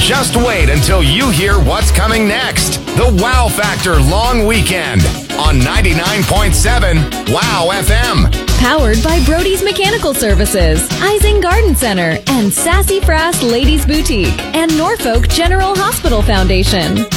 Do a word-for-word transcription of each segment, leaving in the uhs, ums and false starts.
Just wait until you hear what's coming next. The Wow Factor Long Weekend on ninety-nine point seven Wow F M. Powered by Brody's Mechanical Services, Ising Garden Center, and Sassy Frass Ladies Boutique, and Norfolk General Hospital Foundation.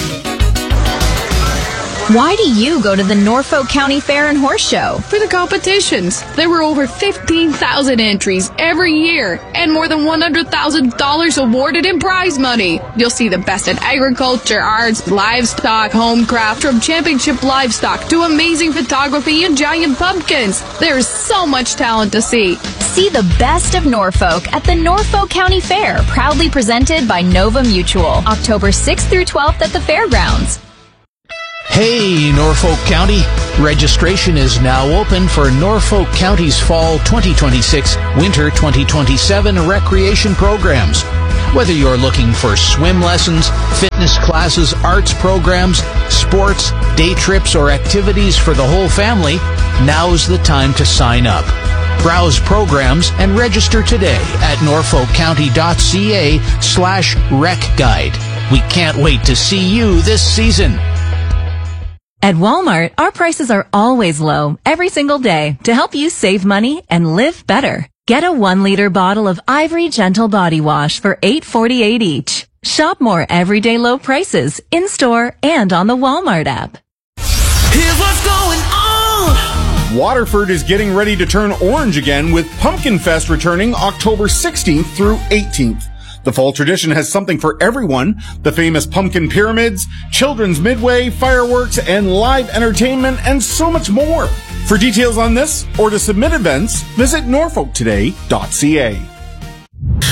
Why do you go to the Norfolk County Fair and Horse Show? For the competitions. There were over fifteen thousand entries every year and more than one hundred thousand dollars awarded in prize money. You'll see the best in agriculture, arts, livestock, homecraft, from championship livestock to amazing photography and giant pumpkins. There's so much talent to see. See the best of Norfolk at the Norfolk County Fair, proudly presented by Nova Mutual, October sixth through twelfth at the fairgrounds. Hey, Norfolk County. Registration is now open for Norfolk County's Fall twenty twenty-six, Winter twenty twenty-seven recreation programs. Whether you're looking for swim lessons, fitness classes, arts programs, sports, day trips, or activities for the whole family, now's the time to sign up. Browse programs and register today at norfolkcounty.ca slash rec guide. We can't wait to see you this season. At Walmart, our prices are always low every single day to help you save money and live better. Get a one liter bottle of Ivory Gentle Body Wash for eight forty-eight each. Shop more everyday low prices in-store and on the Walmart app. Here's what's going on. Waterford is getting ready to turn orange again with Pumpkin Fest returning October sixteenth through eighteenth. The fall tradition has something for everyone. The famous pumpkin pyramids, children's midway, fireworks, and live entertainment, and so much more. For details on this or to submit events, visit norfolk today dot c a.